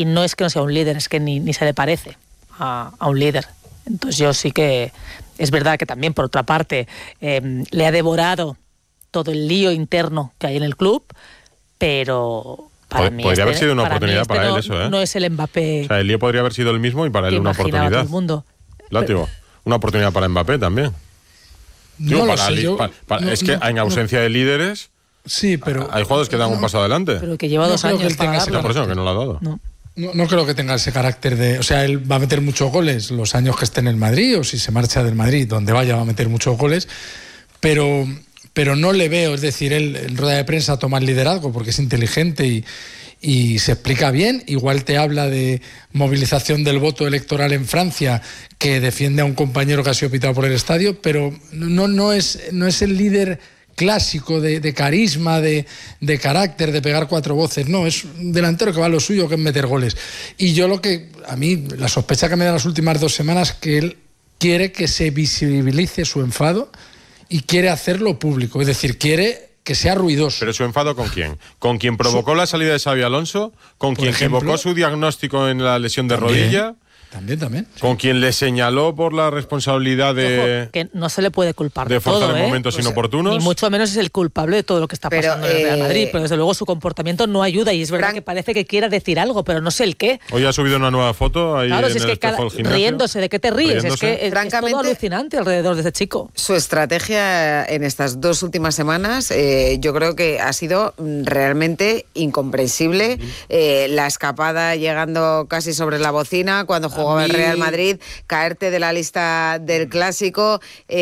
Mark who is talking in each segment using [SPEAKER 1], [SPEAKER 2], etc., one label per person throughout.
[SPEAKER 1] y no es que no sea un líder, es que ni se le parece a un líder. Entonces yo sí que es verdad que también, por otra parte, le ha devorado todo el lío interno que hay en el club, pero para mí
[SPEAKER 2] podría haber sido una oportunidad para él, eso, ¿eh?
[SPEAKER 1] No es el Mbappé.
[SPEAKER 2] O sea, el lío podría haber sido el mismo y para él una oportunidad.
[SPEAKER 1] Todo el mundo.
[SPEAKER 2] Látigo, una oportunidad para Mbappé también. No lo sé, es que en ausencia de líderes,
[SPEAKER 3] sí, pero
[SPEAKER 2] hay jugadores que dan un paso adelante.
[SPEAKER 1] Pero que lleva 2 años para darlo.
[SPEAKER 2] Por eso que no lo ha dado.
[SPEAKER 3] No creo que tenga ese carácter de... O sea, él va a meter muchos goles los años que esté en el Madrid, o si se marcha del Madrid, donde vaya va a meter muchos goles, pero no le veo, es decir, él en rueda de prensa toma el liderazgo porque es inteligente y se explica bien. Igual te habla de movilización del voto electoral en Francia, que defiende a un compañero que ha sido pitado por el estadio, pero no es el líder clásico de carisma, de carácter, de pegar 4 voces. No, es un delantero que va a lo suyo, que es meter goles. Y yo a mí, la sospecha que me da las últimas 2 semanas, que él quiere que se visibilice su enfado y quiere hacerlo público. Es decir, quiere que sea ruidoso.
[SPEAKER 2] ¿Pero su enfado con quién? ¿Con quien provocó la salida de Xabi Alonso? ¿Con quien equivocó su diagnóstico en la lesión de rodilla?
[SPEAKER 3] También. Sí.
[SPEAKER 2] ¿Con quien le señaló por la responsabilidad de...
[SPEAKER 1] Que no se le puede culpar
[SPEAKER 2] de forzar en momentos inoportunos?
[SPEAKER 1] Ni mucho menos es el culpable de todo lo que está pasando en el Real Madrid, pero desde luego su comportamiento no ayuda, y es verdad que parece que quiera decir algo, pero no sé el qué.
[SPEAKER 2] Hoy ha subido una nueva foto ahí en el espejo del gimnasio.
[SPEAKER 1] Riéndose, ¿de qué te ríes?
[SPEAKER 4] Francamente,
[SPEAKER 1] es todo alucinante alrededor de ese chico.
[SPEAKER 4] Su estrategia en estas 2 últimas semanas yo creo que ha sido realmente incomprensible. La escapada llegando casi sobre la bocina cuando jugaba el Real Madrid, caerte de la lista del Clásico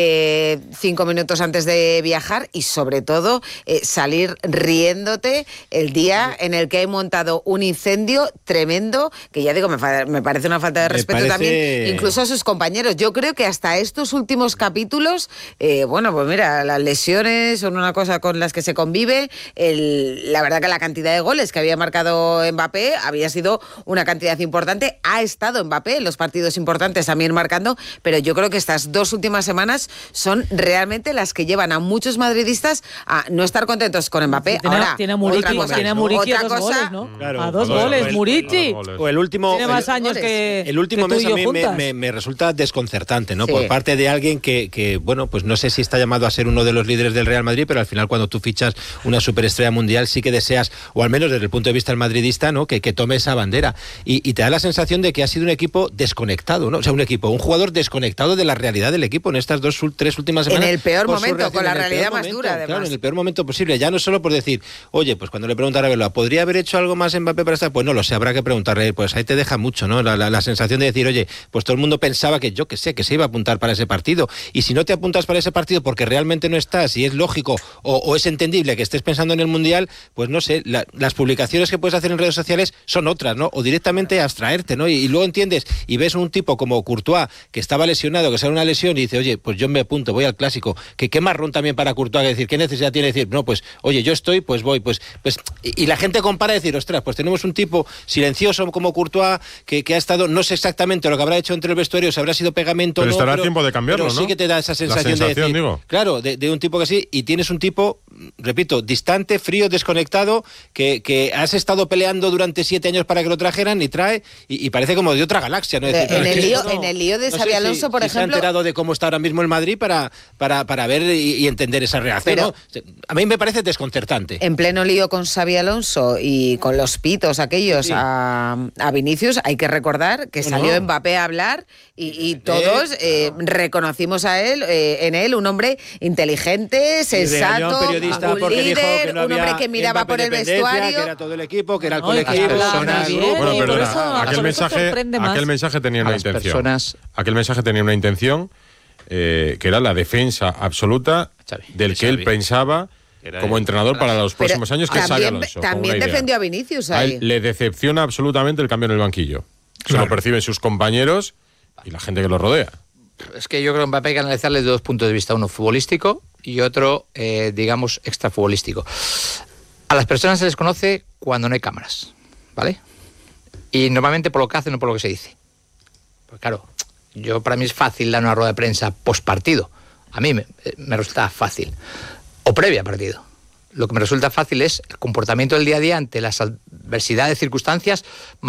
[SPEAKER 4] 5 minutos antes de viajar, y sobre todo salir riéndote el día en el que hay montado un incendio tremendo, que ya digo, me parece una falta de respeto también, incluso a sus compañeros. Yo creo que hasta estos últimos capítulos, bueno, pues mira, las lesiones son una cosa con las que se convive. La verdad que la cantidad de goles que había marcado Mbappé había sido una cantidad importante. Ha estado Mbappé en los partidos importantes también marcando, pero yo creo que estas 2 últimas semanas son realmente las que llevan a muchos madridistas a no estar contentos con Mbappé.
[SPEAKER 1] Tiene a Muriqui 2 goles, ¿no? Claro, a 2 goles, Muriqui.
[SPEAKER 5] O el último...
[SPEAKER 1] Tiene más años que
[SPEAKER 5] el último
[SPEAKER 1] que
[SPEAKER 5] mes a mí me resulta desconcertante, ¿no? Sí. Por parte de alguien que, bueno, pues no sé si está llamado a ser uno de los líderes del Real Madrid, pero al final cuando tú fichas una superestrella mundial sí que deseas, o al menos desde el punto de vista del madridista, ¿no? Que tome esa bandera. Y te da la sensación de que ha sido un equipo desconectado, ¿no? O sea, un jugador desconectado de la realidad del equipo en estas 3 últimas semanas.
[SPEAKER 4] En el peor momento, con la realidad más dura, además.
[SPEAKER 5] Claro, en el peor momento posible. Ya no solo por decir, oye, pues cuando le preguntan a Arbeloa, ¿podría haber hecho algo más Mbappé para estar? Pues no lo sé, habrá que preguntarle. Pues ahí te deja mucho, ¿no? La sensación de decir, oye, pues todo el mundo pensaba que yo que sé, que se iba a apuntar para ese partido. Y si no te apuntas para ese partido porque realmente no estás, y es lógico o es entendible que estés pensando en el Mundial, pues no sé, las publicaciones que puedes hacer en redes sociales son otras, ¿no? O directamente abstraerte, ¿no? Y luego entiendes y ves un tipo como Courtois, que estaba lesionado, que sale una lesión y dice, oye, pues yo me apunto, voy al Clásico, que qué marrón también para Courtois, que decir, ¿qué necesidad tiene decir? No, pues, oye, yo estoy, pues voy, pues y la gente compara y decir, ostras, pues tenemos un tipo silencioso como Courtois, que ha estado, no sé exactamente lo que habrá hecho entre el vestuario, si habrá sido pegamento,
[SPEAKER 2] pero estará a tiempo de cambiarlo,
[SPEAKER 5] pero
[SPEAKER 2] ¿no?
[SPEAKER 5] Sí que te da esa sensación de decir, digo. Claro, de un tipo que sí, y tienes un tipo, repito, distante, frío, desconectado, que has estado peleando durante 7 años para que lo trajeran y trae, y parece como de otra galaxia, ¿no? Decir,
[SPEAKER 4] en el lío de Xabi Alonso, por ejemplo...
[SPEAKER 5] se ha enterado de cómo está ahora mismo el Madrid para ver y entender esa reacción, ¿no? A mí me parece desconcertante.
[SPEAKER 4] En pleno lío con Xabi Alonso y con los pitos aquellos a Vinicius, hay que recordar que salió Mbappé a hablar y todos reconocimos en él un hombre inteligente, sensato, un líder, un hombre que miraba por el vestuario,
[SPEAKER 5] que era todo el equipo, que era el colectivo.
[SPEAKER 2] Bueno, pero aquel mensaje tenía una intención. Aquel mensaje tenía una intención que era la defensa absoluta del que él pensaba como entrenador para los próximos años, que es Xabi Alonso.
[SPEAKER 4] También defendió a Vinicius ahí.
[SPEAKER 2] A él le decepciona absolutamente el cambio en el banquillo. Se lo perciben sus compañeros y la gente que lo rodea.
[SPEAKER 6] Es que yo creo que Mbappé hay que analizarle desde 2 puntos de vista, uno futbolístico y otro, digamos, extrafutbolístico. A las personas se les conoce cuando no hay cámaras, ¿vale? Y normalmente por lo que hacen, no por lo que se dice. Pues claro, para mí es fácil dar una rueda de prensa post partido. A mí me resulta fácil. O previa partido. Lo que me resulta fácil es el comportamiento del día a día ante las adversidades, circunstancias